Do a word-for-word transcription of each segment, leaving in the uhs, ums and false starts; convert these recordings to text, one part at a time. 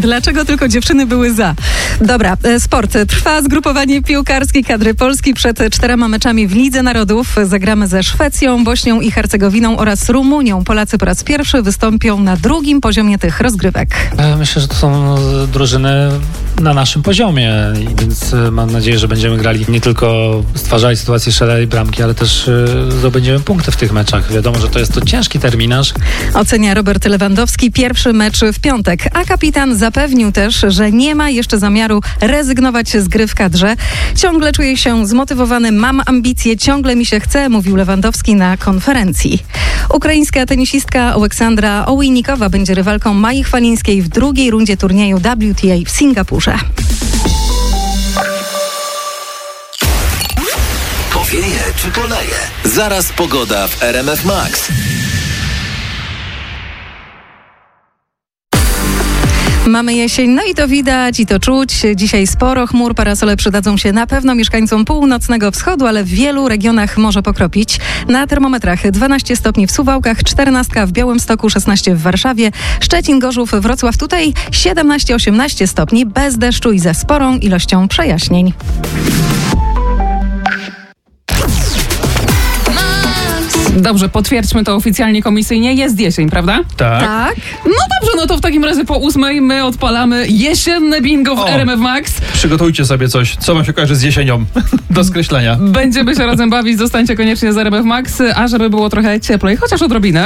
Dlaczego tylko dziewczyny były za? Dobra, sport. Trwa zgrupowanie piłkarskiej kadry Polski przed czterema meczami w Lidze Narodów. Zagramy ze Szwecją, Bośnią i Hercegowiną oraz Rumunią. Polacy po raz pierwszy wystąpią na drugim poziomie tych rozgrywek. Myślę, że to są drużyny na naszym poziomie, więc mam nadzieję, że będziemy grali nie tylko stwarzali sytuację, strzelali bramki, ale też zdobędziemy punkty w tych meczach. Wiadomo, że to jest to ciężki terminarz. Ocenia Robert Lewandowski pierwszy mecz w piątek, a kapitan zapewnił też, że nie ma jeszcze zamiaru rezygnować z gry w kadrze. Ciągle czuję się zmotywowany, mam ambicje, ciągle mi się chce, mówił Lewandowski na konferencji. Ukraińska tenisistka Aleksandra Ołejnikowa będzie rywalką Mai Chwalińskiej w drugiej rundzie turnieju W T A w Singapurze. Powieje czy poleje? Zaraz pogoda w R M F Max. Mamy jesień, no i to widać i to czuć. Dzisiaj sporo chmur, parasole przydadzą się na pewno mieszkańcom północnego wschodu, ale w wielu regionach może pokropić. Na termometrach dwanaście stopni w Suwałkach, czternaście w Białymstoku, szesnaście w Warszawie, Szczecin, Gorzów, Wrocław. Tutaj siedemnaście osiemnaście stopni, bez deszczu i ze sporą ilością przejaśnień. Dobrze, potwierdźmy to oficjalnie komisyjnie. Jest jesień, prawda? Tak. Tak? No dobrze, no to w takim razie po ósmej my odpalamy jesienne bingo w O. R M F Max. Przygotujcie sobie coś, co wam się kojarzy z jesienią do skreślenia. Będziemy się razem bawić, zostańcie koniecznie z R M F Max, a żeby było trochę cieplej, chociaż odrobinę,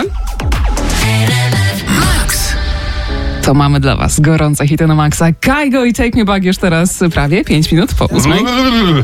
to mamy dla was gorące hity na maksa. Kaigo i Take Me Back już teraz prawie pięć minut po ósmej.